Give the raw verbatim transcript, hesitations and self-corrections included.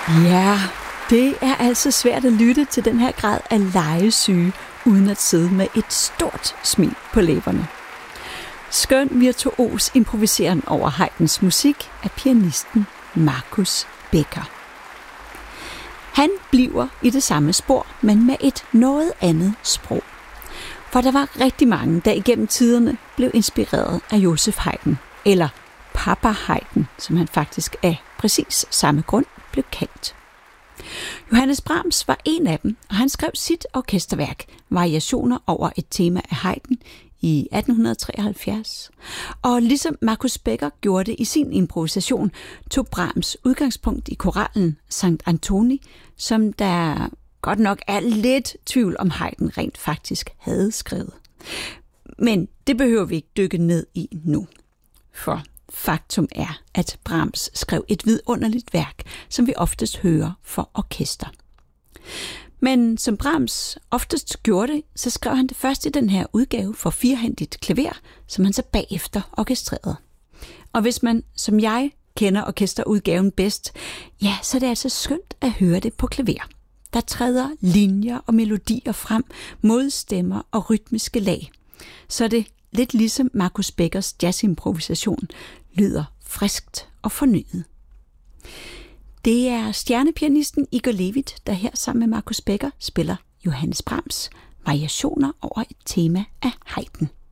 Ja, det er altså svært at lytte til den her grad af legesyge, uden at sidde med et stort smil på læberne. Skøn virtuos improviseren over Haydns musik af pianisten Marcus Becker. Han bliver i det samme spor, men med et noget andet sprog. For der var rigtig mange, der igennem tiderne blev inspireret af Joseph Haydn, eller Papa Haydn, som han faktisk af præcis samme grund blev kaldt. Johannes Brahms var en af dem, og han skrev sit orkesterværk, Variationer over et tema af Haydn, i atten treoghalvfjerds. Og ligesom Marcus Becker gjorde det i sin improvisation, tog Brahms udgangspunkt i koralen Sankt Antoni, som der godt nok er lidt tvivl om Haydn rent faktisk havde skrevet. Men det behøver vi ikke dykke ned i nu. For faktum er, at Brahms skrev et vidunderligt værk, som vi oftest hører for orkester. Men som Brahms oftest gjorde det, så skrev han det først i den her udgave for firehændigt klaver, som han så bagefter orkestrerede. Og hvis man, som jeg, kender orkesterudgaven bedst, ja, så er det altså skønt at høre det på klaver. Der træder linjer og melodier frem, modstemmer og rytmiske lag. Så det lidt ligesom Marcus Beckers jazzimprovisation lyder friskt og fornyet. Det er stjernepianisten Igor Levit, der her sammen med Marcus Becker spiller Johannes Brahms Variationer over et tema af Haydn.